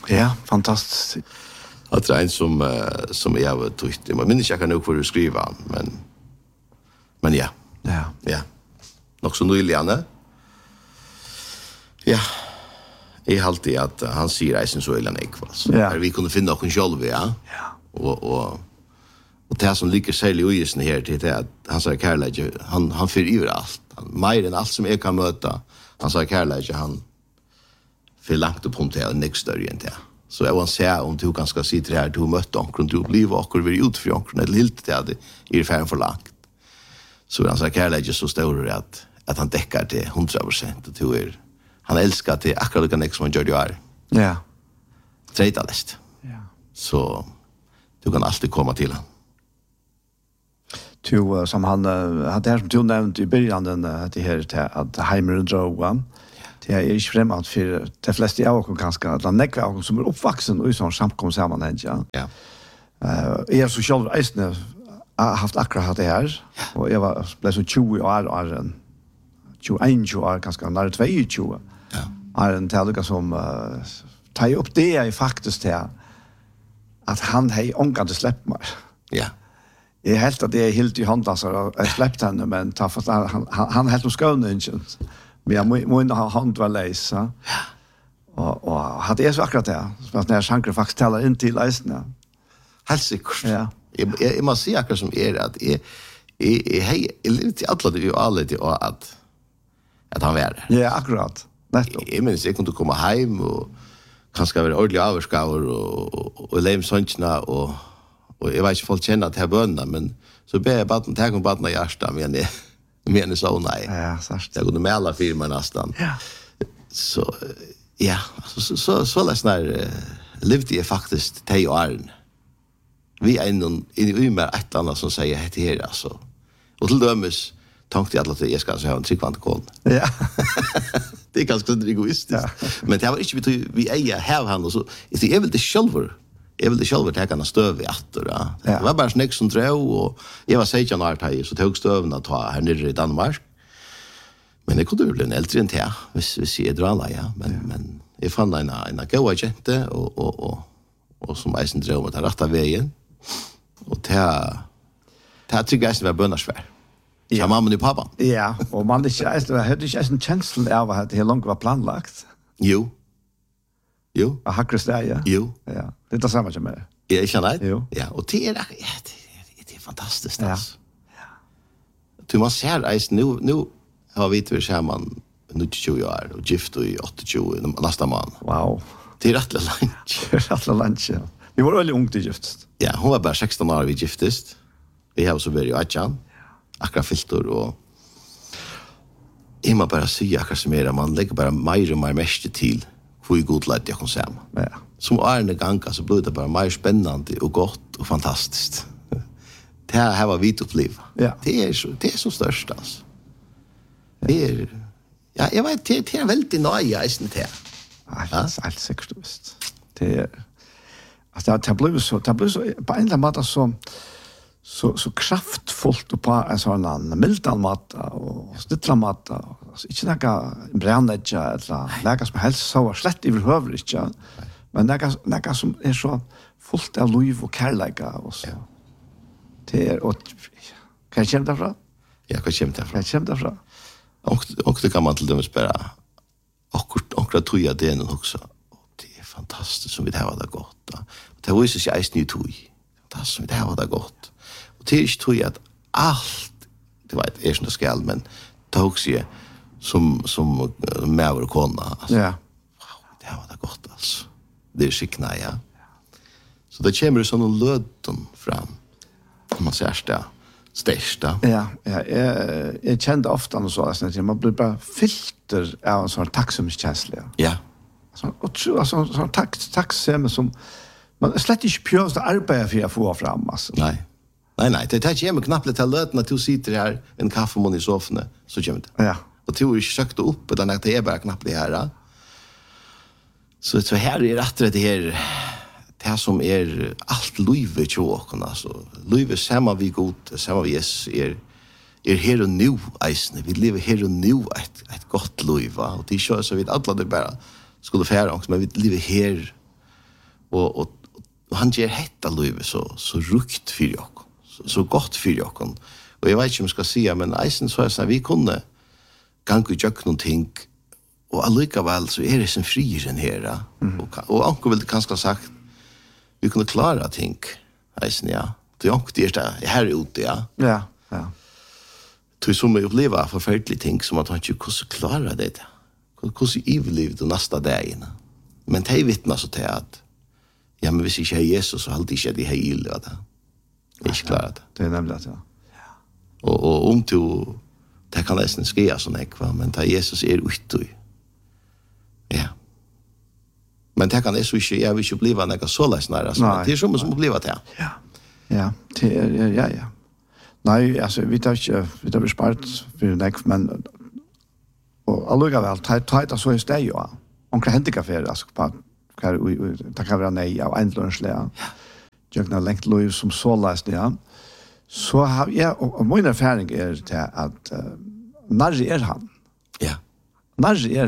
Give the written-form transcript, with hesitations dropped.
Ja, fantastiskt. Att det är en som jag har tyckt. Man minns jag kan nog för att skriva, men ja. Ja. Ja. Nog så nyligen. Ja. Jag alltid att han säger reisen så illa nekvas. Ja. Vi kunde finna någon själv, ja. Ja. Och det som ligger särskilt i isen här till det att han säger kärlek, han fyr över allt. Mer än allt som jag kan möta. Han säger kärlek, han fyr långt upp om det och nästa större än det. Så jag vill säga om du ganska sitter här, du har mött onkel, du blir och vill ut för onkel, eller helt det att det är färden för långt. Så han säger kärlek så stor att han täcker det 100%. Han älskar det akkurat lika mycket som han gör det här. Ja. Trätalest. Ja. Så du kan alltid komma till han. Som han hade här som du nämnde i början det här till att Heimer drog han. Det är inte främmande för de flesta av oss ganska att nekva av oss som är uppvuxen och i sån sammanhang. Ja. Ja. Jag är så själv eisne har haft akkurat det här och jag blev så 20 år 21 år ganska när 22. Ja. Är en tälga som tar upp det är faktiskt det att han har ångande släppt mig. Ja. Jag helt att det är helt i handen så jag släppte henne men ta för han helt om skånen. Men jag må ha hand var läsa. Och hade jag så akkurat det. Så att när Shankar faktiskt talar in till läsarna. Helt säkert. Ja. Jag måste säga akkurat som att jag lite alla det ju alla det att han var där. Ja, akkurat. Jag minns jag kunde komma hem och kanske vara ordentligt avskaver och leva såntna och jag vet inte folk känner att det här bönna men så ber jag bara ta kom bara i hjärta men så nej. Ja, sant. Jag kunde med alla firmor nästan. Ja. Så ja, så läsnar levde jag faktiskt 10 år. Vi är någon i mer ett annat som säger det här alltså. Och till dömes tänkte jag att jag ska ha en tryggvant kon. Ja. Det är ganska egoistiskt. Ja. Men det var inte vi äger här han och så. Jag vill det själv. Jag vill det själv ta en stöv i attor. Ja. Det var bara snäck som drog och jag var 16 år här så tog stöven att ta här nere i Danmark. Men det kunde bli en äldre än det. Hvis jag drar alla, ja. Men jag fann en goda gente och som eisen drog med den rätta vägen. Och det tycker jag var bönnarsvär. Ja, mamma och pappa. Ja, och man hade inte en känsla av att det här långt var planlagt. Jo. Och hackres där, ja. Jo. Ja, det är det samma som mig. Jag känner det. Jo. Ja, och det är fantastiskt alltså. Ja. Du man ser eisen nu har vi till samman 20 år och gift i 28 nästa månad. Wow. Det är rätt lunch. Ja. Vi var väldigt ungt i gift. Ja, hon var bara 16 år vi giftest. Vi har så varit 18. Akkurat filter och jag må bara säga akkurat som man lägger bara mer och mer mest till hur god lät jag kan säga. Ja. Som årene ganga så blir det bara mer spännande och gott och fantastiskt. Det här var vitt uppleva. Ja. Det är så störst alltså. Det är ja, jag vet det är väldigt nöje isen det. Ja, helt säkert visst. Det är alltså det blev så på en eller annan så kraftfullt och på en sån annan miltalmatta och stittlamata alltså inte några brännedja eller några som helst så slett överhuvudligt inte men några som är så fullt av liv och kärlek och så det är och kan jag känna det? Ja, kan jag känna det? Och det kan man till dem spela och tror jag det är också det är fantastiskt som vi det har det gott det var ju så jag är tog fantastiskt som vi det har det gott och det är inte tror jag att allt det var ett erkänt skall men tog sig som med vår kona alltså. Ja. Wow, det var det gott alltså det är skikna ja så det kommer sån en lödton fram om man säger det största. Ja, jag kände ofta och så att man blir bara filter av en sån tacksamhetskänsla. Ja. Så tacksam som man slett inte pjöst att arbeta för att få fram alltså. Nej. Det tar inte knappt lite löten att du sitter här en kaffemån i soffan så kommer det. Ja. Och du har sökt upp utan att det är bara knappt det här. Så här är rätt det här det som är allt livet tjåken alltså. Livet samma vi god, samma vi är här och nu eisne. Vi lever här och nu ett gott liv va. Och det kör så vi alla det bara skulle färra också men vi lever här Och han ger hetta livet så rukt för jag. Så gott för jag. Och jag vet inte om jag ska säga, men eisen så är vi kunde ganska göra någonting och allikevel så är det som frieren här. Och anker vill kanske sagt vi kunde klara ting. Eisen, ja. Det är också det här ute, ja. Ja, ja. Det som jag upplever förfärliga ting som att man inte kunde klara det. Kunde överleva nästa dag. Men det är vittna så till att ja, men hvis ikke jeg Jesus, så alltid ikke det her ille. Det er ikke klart. Det er nemlig at, ja. Og om du, det kan nesten ske sånn ekva, men da Jesus ute. Ja. Men det kan Jesus ikke, jeg vil ikke bli noe så løsnere. Det er som bli det. Ja. Ja, det er, ja. Nei, altså, vi tar ikke spart for nekv, men og allikevel, ta det så i sted, jo. Omkring hendikafer, altså, på det kan være nei av endlønnslega. Jeg har lengt lov som så løst, ja. Så har jeg, og min erfaring er til at narri han. Ja. Narri